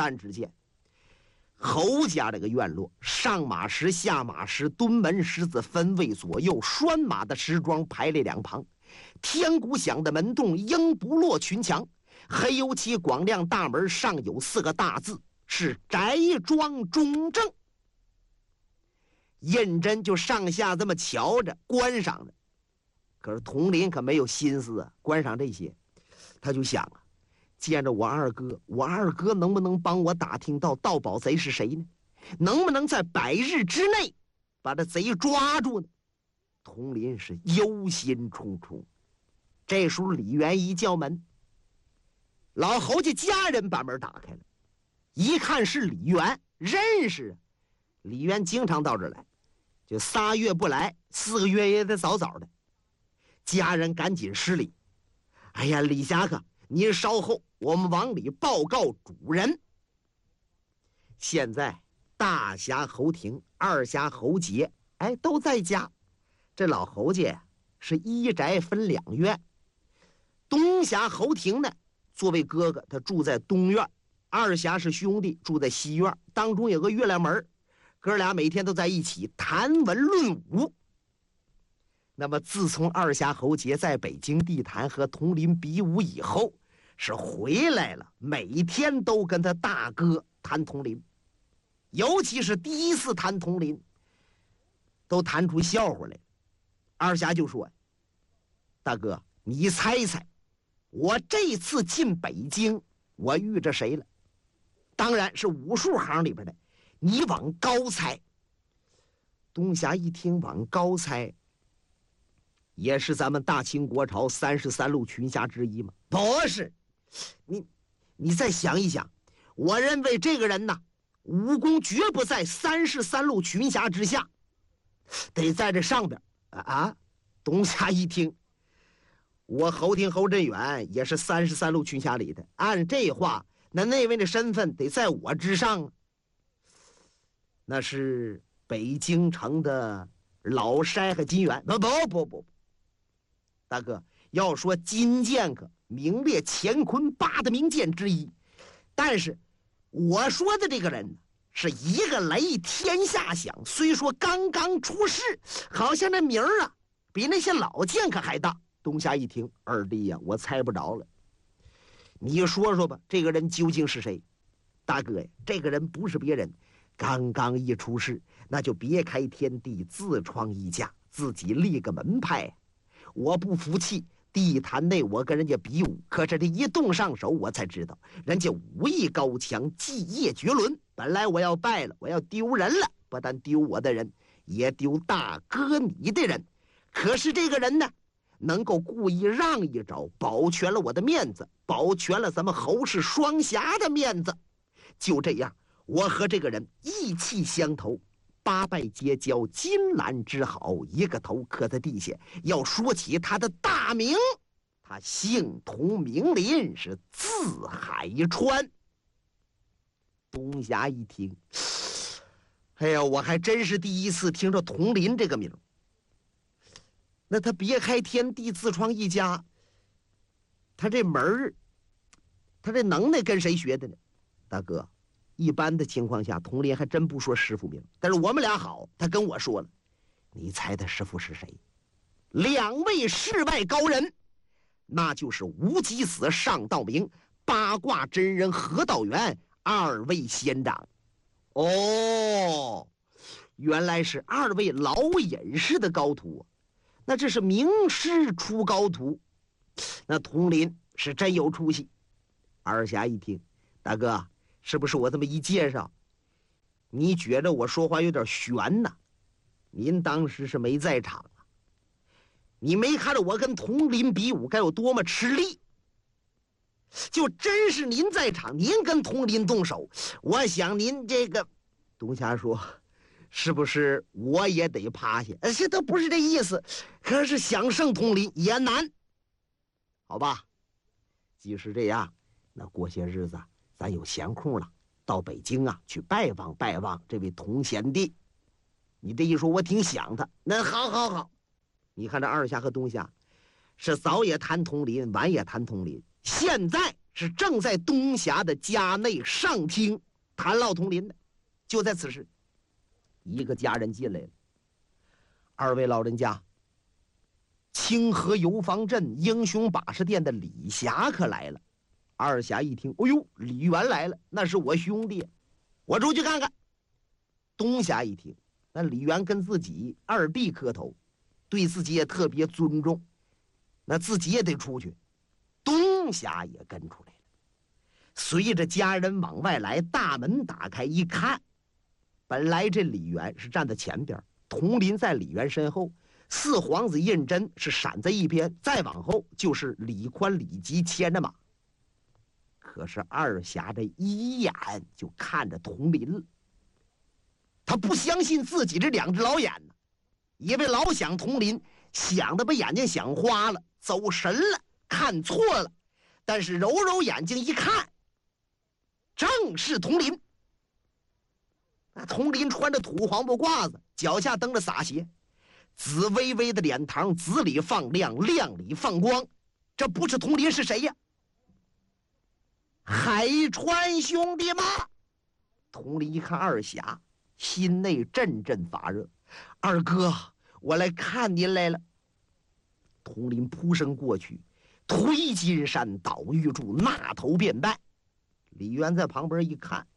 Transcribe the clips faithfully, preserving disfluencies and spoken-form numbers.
但只见侯家这个院落，上马石、下马石、蹲门石子分位左右，拴马的石桩排列两旁，天鼓响的门洞，鹰不落群墙，黑油漆广亮大门上有四个大字，是宅庄中正。胤禛就上下这么瞧着观赏着，可是佟林可没有心思啊观赏这些，他就想啊，见着我二哥，我二哥能不能帮我打听到盗宝贼是谁呢？能不能在百日之内把这贼抓住呢？佟林是忧心忡忡。这时候李元一叫门，老侯家家人把门打开了，一看是李元，认识。李元经常到这儿来，就仨月不来，四个月也得早早的。家人赶紧施礼：“哎呀，李侠客，您稍后，我们往里报告主人。”现在大侠侯廷、二侠侯杰，哎，都在家。这老侯家是一宅分两院，东侠侯廷呢，作为哥哥，他住在东院；二侠是兄弟，住在西院。当中有个月亮门，哥俩每天都在一起谈文论武。那么自从二侠侯杰在北京地坛和佟林比武以后，是回来了，每天都跟他大哥谈佟林，尤其是第一次谈佟林，都谈出笑话来。二侠就说：“大哥，你猜猜，我这次进北京，我遇着谁了？当然是武术行里边的，你往高猜。”东侠一听往高猜，也是咱们大清国朝三十三路群侠之一吗？不是，你你再想一想，我认为这个人呐，武功绝不在三十三路群侠之下，得在这上边啊啊！东侠一听，我侯廷侯振远也是三十三路群侠里的，按这话，那那位的身份得在我之上，那是北京城的老筛和金元。不不不不，大哥，要说金剑客名列乾坤八的名剑之一，但是我说的这个人呢，是一个雷天下响，虽说刚刚出世，好像那名儿啊比那些老剑客还大。东侠一听，二弟呀，我猜不着了，你说说吧，这个人究竟是谁？大哥呀，这个人不是别人，刚刚一出世，那就别开天地，自创一家，自己立个门派。我不服气，地坛内我跟人家比武，可是这一动上手，我才知道人家武艺高强，技业绝伦。本来我要败了，我要丢人了，不但丢我的人，也丢大哥你的人。可是这个人呢，能够故意让一招，保全了我的面子，保全了咱们侯氏双侠的面子。就这样，我和这个人意气相投，八拜结交，金兰之好，一个头磕在地下。要说起他的大名，他姓佟名林，是字海川。东侠一听，哎呀，我还真是第一次听着佟林这个名。那他别开天地，自创一家，他这门儿，他这能耐跟谁学的呢？大哥，一般的情况下，佟林还真不说师傅名，但是我们俩好，他跟我说了，你猜他师傅是谁？两位世外高人，那就是无极子尚道明、八卦真人何道元二位仙长。哦，原来是二位老隐士的高徒，那这是名师出高徒，那佟林是真有出息。二侠一听，大哥，是不是我这么一介绍，你觉得我说话有点悬呢？您当时是没在场啊，你没看着我跟佟林比武该有多么吃力？就真是您在场，您跟佟林动手，我想您这个……东侠说，是不是我也得趴下？这都不是这意思，可是想胜佟林也难，好吧？即使这样，那过些日子咱有闲空了，到北京啊去拜望拜望这位佟贤弟。你这一说，我挺想他。那好好好，你看这二侠和东侠，是早也谈佟林，晚也谈佟林，现在是正在东霞的家内上厅谈唠同林的。就在此时，一个家人进来了。二位老人家，清河游方镇英雄把式店的李侠可来了。二侠一听，哎呦，李元来了，那是我兄弟，我出去看看。东侠一听，那李元跟自己二弟磕头，对自己也特别尊重，那自己也得出去。东侠也跟出来了，随着家人往外来，大门打开一看，本来这李元是站在前边，佟林在李元身后，四皇子胤禛是闪在一边，再往后就是李宽、李吉牵着马。可是二侠这一眼就看着佟林了，他不相信自己这两只老眼呢，因为老想佟林，想的把眼睛想花了，走神了，看错了。但是揉揉眼睛一看，正是佟林。那佟林穿着土黄布褂子，脚下蹬着洒鞋，紫微微的脸膛，紫里放亮，亮里放光。这不是佟林是谁呀？海川兄弟吗？佟林一看二侠，心内阵阵发热。二哥，我来看您来了。佟林扑身过去，推金山倒玉柱，那头便拜。李渊在旁边一看，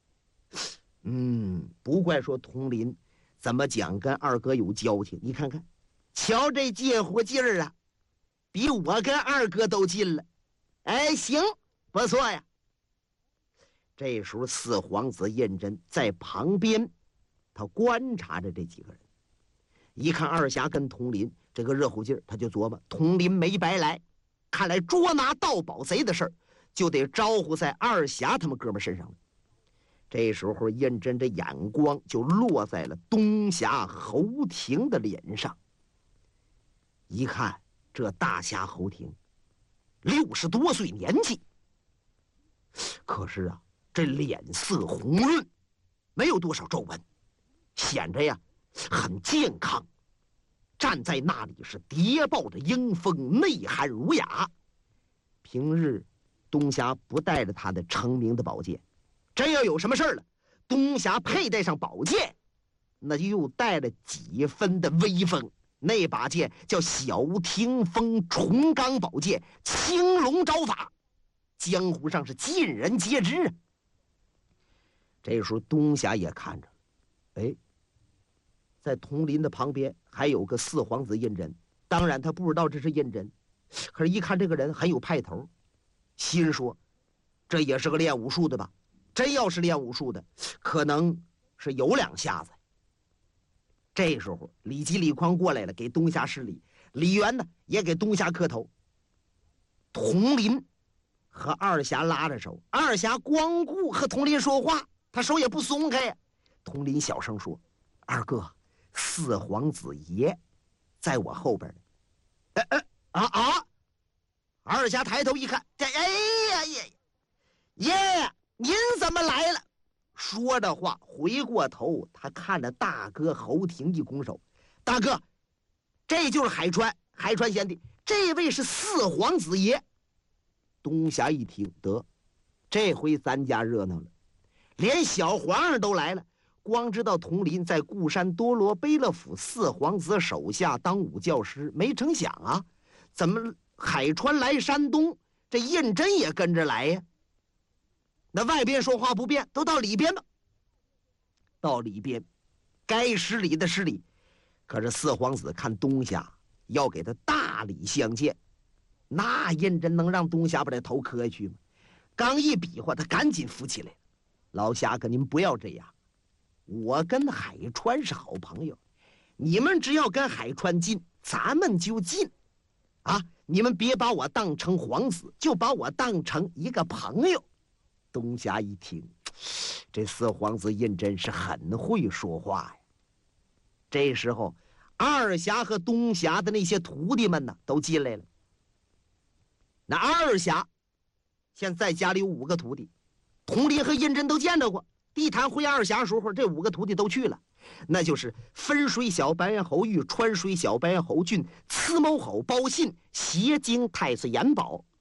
嗯，不怪说佟林怎么讲跟二哥有交情。你看看，瞧这介乎劲儿啊，比我跟二哥都近了。哎，行，不错呀。这时候四皇子胤禛在旁边，他观察着这几个人，一看二侠跟佟林这个热乎劲儿，他就琢磨佟林没白来，看来捉拿盗宝贼的事儿就得招呼在二侠他们哥们身上了。这时候胤禛这眼光就落在了东侠侯廷的脸上，一看这大侠侯廷六十多岁年纪，可是啊这脸色红润，没有多少皱纹，显着呀很健康，站在那里是谍报着英风，内涵儒雅。平日东侠不带着他的成名的宝剑，真要有什么事了，东侠佩戴上宝剑，那就又带了几分的威风。那把剑叫小听风重钢宝剑，青龙招法，江湖上是尽人皆知啊。这时候东侠也看着，哎，在佟林的旁边还有个四皇子胤禛，当然他不知道这是胤禛，可是一看这个人很有派头，心说这也是个练武术的吧，真要是练武术的，可能是有两下子。这时候李吉、李匡过来了，给东侠施礼，李元呢也给东侠磕头。佟林和二侠拉着手，二侠光顾和佟林说话，他手也不松开呀。佟林小声说：“二哥，四皇子爷在我后边呢。”哎哎啊啊！二侠抬头一看，这哎呀爷爷爷，您怎么来了？说着话，回过头，他看着大哥侯廷一拱手：“大哥，这就是海川，海川贤弟，这位是四皇子爷。”东侠一听，得，这回咱家热闹了，连小皇上都来了。光知道佟林在固山多罗贝勒府四皇子手下当武教师，没成想啊，怎么海川来山东，这胤禛也跟着来呀？那外边说话不便，都到里边吧。到里边，该施礼的施礼。可是四皇子看东侠要给他大礼相见，那胤禛能让东侠把这头磕下去吗？刚一比划，他赶紧扶起来：“老侠哥，您不要这样，我跟海川是好朋友，你们只要跟海川近，咱们就近啊！你们别把我当成皇子，就把我当成一个朋友。”东侠一听，这四皇子胤禛是很会说话呀。这时候二侠和东侠的那些徒弟们呢都进来了。那二侠现在家里有五个徒弟，佟林和胤禛都见着过。地坛会二侠时候，这五个徒弟都去了，那就是分水小白侯玉、川水小白侯俊、刺谋侯包信、斜经太岁延保、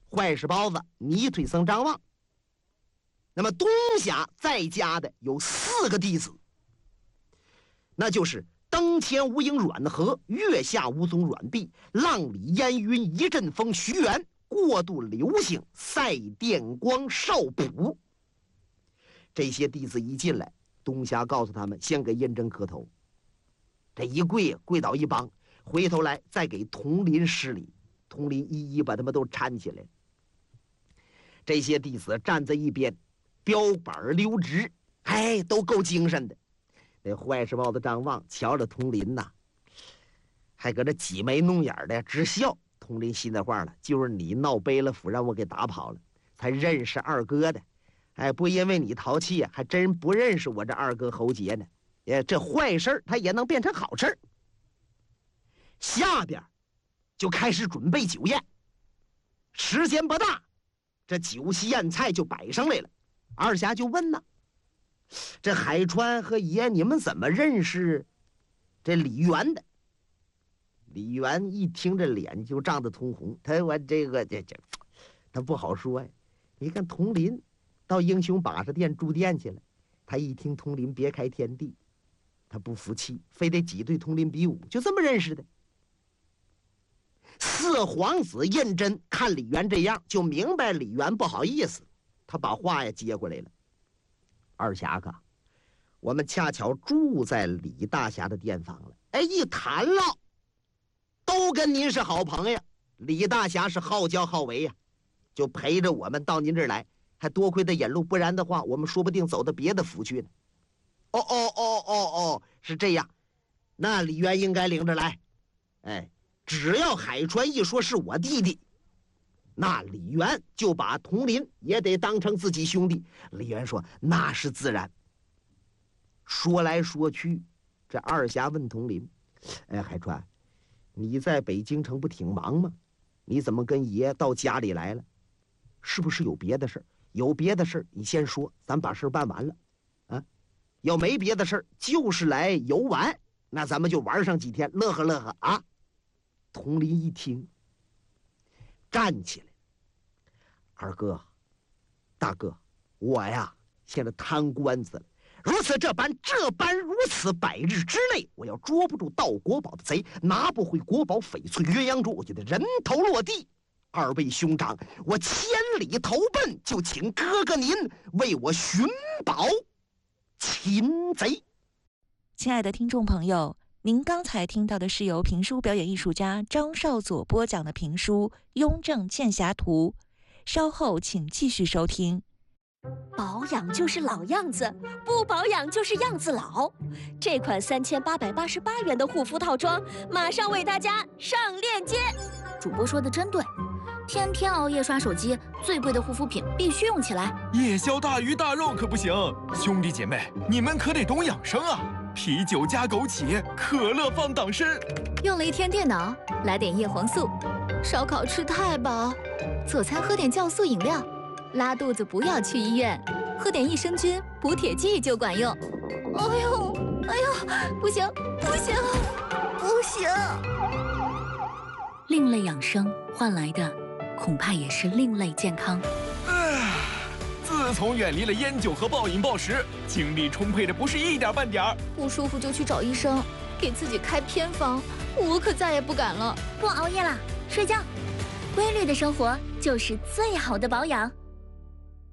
坏事包子、泥腿僧张望。那么东夏在家的有四个弟子，那就是登前无影阮和、月下无踪阮弼、浪里烟云一阵风徐元、过度流星赛电光少普。这些弟子一进来，东夏告诉他们先给胤禛磕头，这一跪跪倒一帮，回头来再给统领施礼，统领一一把他们都搀起来。这些弟子站在一边，标板溜直，哎，都够精神的。那坏事帽子张望瞧着统领呐，还搁这挤眉弄眼的直笑。统领心里话了，就是你闹背了府，让我给打跑了，才认识二哥的。哎，不因为你淘气，还真不认识我这二哥侯杰呢。哎，这坏事他也能变成好事。下边就开始准备酒宴，时间不大，这酒席宴菜就摆上来了。二侠就问呢，这海川和爷你们怎么认识这李元的？李元一听这脸就涨得通红，他我这个这这他不好说呀。你看统领到英雄把式店住店去了，他一听统领别开天地，他不服气，非得挤兑统领比武，就这么认识的。四皇子胤禛看李元这样，就明白李元不好意思，他把话也接过来了。二侠哥，我们恰巧住在李大侠的店房了，哎，一谈了，都跟您是好朋友。李大侠是好教好为呀、啊，就陪着我们到您这儿来，还多亏他引路，不然的话，我们说不定走到别的府去呢。哦哦哦哦哦，是这样，那李渊应该领着来。哎，只要海川一说是我弟弟，那李渊就把统领也得当成自己兄弟。李渊说那是自然。说来说去，这二侠问统领，哎，海川，你在北京城不挺忙吗？你怎么跟爷到家里来了？是不是有别的事儿？有别的事儿你先说，咱把事儿办完了啊。要没别的事儿，就是来游玩，那咱们就玩上几天，乐呵乐呵啊。统领一听，站起来，二哥大哥，我呀现在贪官司了，如此这般这般如此，百日之内我要捉不住盗国宝的贼，拿不回国宝翡翠鸳鸯珠，我就得人头落地。二位兄长，我千里投奔，就请哥哥您为我寻宝擒贼。 亲爱的听众朋友，您刚才听到的是由评书表演艺术家张少佐播讲的评书《雍正剑侠图》，稍后请继续收听。 保养就是老样子，不保养就是样子老。这款三千八百八十八元的护肤套装，马上为大家上链接。 主播说的真对，天天熬夜刷手机，最贵的护肤品必须用起来。 夜宵大鱼大肉可不行，兄弟姐妹，你们可得懂养生啊！啤酒加枸杞，可乐放党参。 用了一天电脑，来点叶黄素。烧烤吃太饱，做餐喝点酵素饮料。拉肚子不要去医院，喝点益生菌补铁剂就管用。哎呦，哎呦，不行，不行，不行！另类养生换来的，恐怕也是另类健康。 唉，自从远离了烟酒和暴饮暴食，精力充沛的不是一点半点儿。 不舒服就去找医生，给自己开偏方，我可再也不敢了。 不熬夜了，睡觉，规律的生活就是最好的保养。